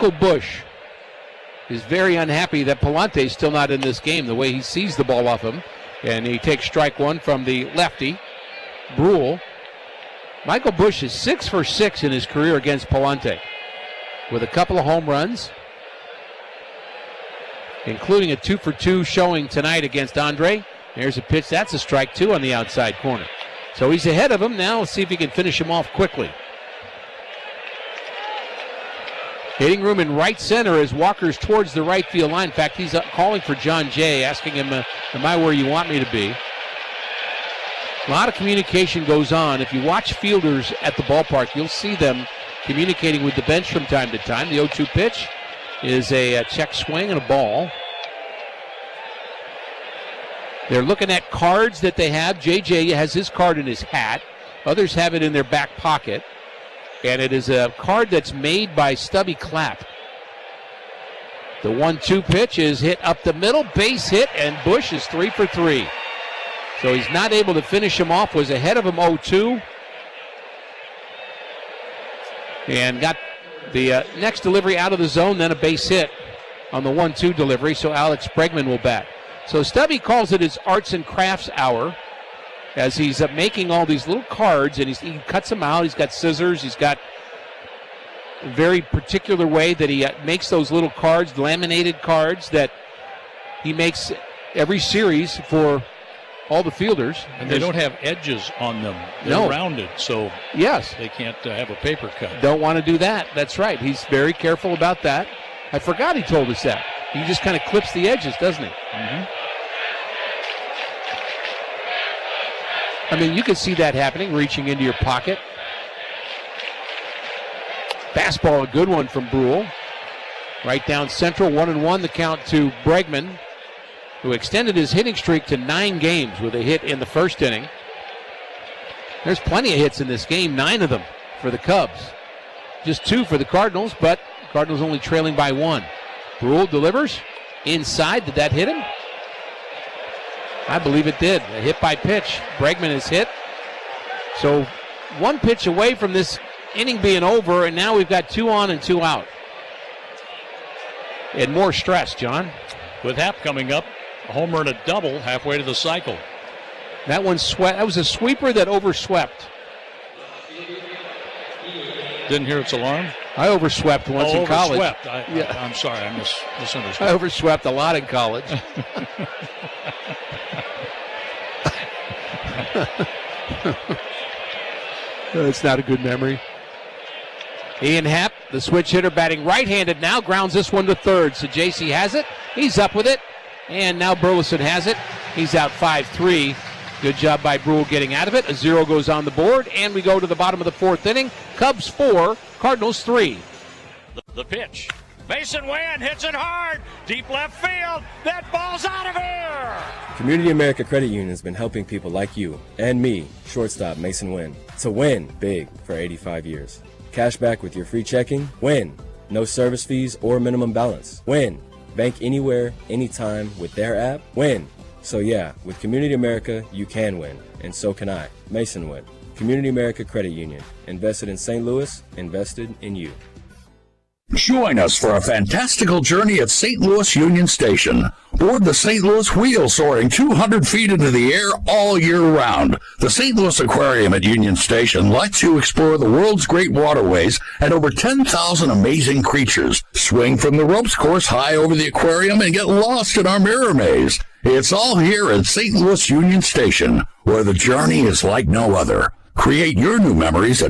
Michael Bush is very unhappy that Palante is still not in this game, the way he sees the ball off him. And he takes strike one from the lefty, Brule. Michael Bush is 6 for 6 in his career against Palante, with a couple of home runs, including a 2 for 2 showing tonight against Andre. There's a pitch. That's a strike, 2 on the outside corner. So he's ahead of him. Now let's see if he can finish him off quickly. Hitting room in right center as Walker's towards the right field line. In fact, he's calling for John Jay, asking him, am I where you want me to be? A lot of communication goes on. If you watch fielders at the ballpark, you'll see them communicating with the bench from time to time. The 0-2 pitch is a check swing and a ball. They're looking at cards that they have. JJ has his card in his hat. Others have it in their back pocket. And it is a card that's made by Stubby Clapp. The 1-2 pitch is hit up the middle, base hit, and Bush is 3 for 3. So he's not able to finish him off, was ahead of him 0-2. And got the next delivery out of the zone, then a base hit on the 1-2 delivery, so Alex Bregman will bat. So Stubby calls it his arts and crafts hour, as he's making all these little cards, and he cuts them out. He's got scissors. He's got a very particular way that he makes those little cards, laminated cards, that he makes every series for all the fielders. And they don't have edges on them. They're rounded, so yes, they can't have a paper cut. Don't want to do that. That's right. He's very careful about that. I forgot he told us that. He just kind of clips the edges, doesn't he? Mm-hmm. I mean, you can see that happening, reaching into your pocket. Fastball, a good one from Brule. Right down central, 1-1, the count to Bregman, who extended his hitting streak to 9 games with a hit in the first inning. There's plenty of hits in this game, 9 of them for the Cubs. Just 2 for the Cardinals, but Cardinals only trailing by 1. Brule delivers inside. Did that hit him? I believe it did. A hit by pitch. Bregman is hit. So 1 pitch away from this inning being over, and now we've got 2 on and 2 out. And more stress, John. With Happ coming up, a homer and a double halfway to the cycle. That one that was a sweeper that overswept. Didn't hear its alarm? I overswept once in college. I'm sorry, I misunderstood. I overswept a lot in college. It's not a good memory. Ian Happ, the switch hitter, batting right-handed now, grounds this one to third. So JC has it. He's up with it. And now Burleson has it. He's out 5-3. Good job by Brule getting out of it. A 0 goes on the board, and we go to the bottom of the 4th inning. Cubs 4, Cardinals 3. The pitch. Mason Wynn hits it hard. Deep left field. That ball's out of here. Community America Credit Union has been helping people like you and me, shortstop Mason Wynn, to win big for 85 years. Cash back with your free checking. Win. No service fees or minimum balance. Win. Bank anywhere, anytime with their app. Win. So yeah, with Community America, you can win, and so can I, Mason Wynn. Community America Credit Union. Invested in St. Louis, invested in you. Join us for a fantastical journey at St. Louis Union Station. Board the St. Louis Wheel, soaring 200 feet into the air all year round. The St. Louis Aquarium at Union Station lets you explore the world's great waterways and over 10,000 amazing creatures. Swing from the ropes course high over the aquarium and get lost in our mirror maze. It's all here at St. Louis Union Station, where the journey is like no other. Create your new memories at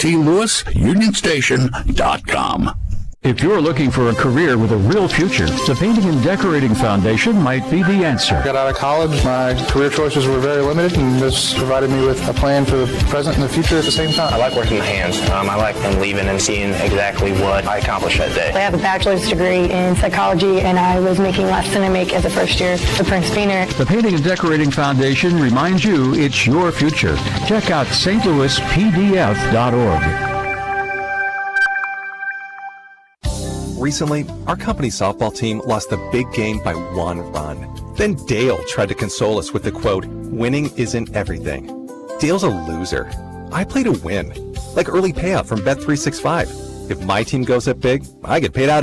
stlouisunionstation.com. If you're looking for a career with a real future, the Painting and Decorating Foundation might be the answer. Got out of college, my career choices were very limited, and this provided me with a plan for the present and the future at the same time. I like working with hands. I like them leaving and seeing exactly what I accomplished that day. I have a bachelor's degree in psychology, and I was making less than I make as a first year at Prince Painter. The Painting and Decorating Foundation reminds you it's your future. Check out stlouispdf.org. Recently, our company softball team lost the big game by 1 run. Then Dale tried to console us with the quote, "Winning isn't everything." Dale's a loser. I play to win, like early payout from Bet365. If my team goes up big, I get paid out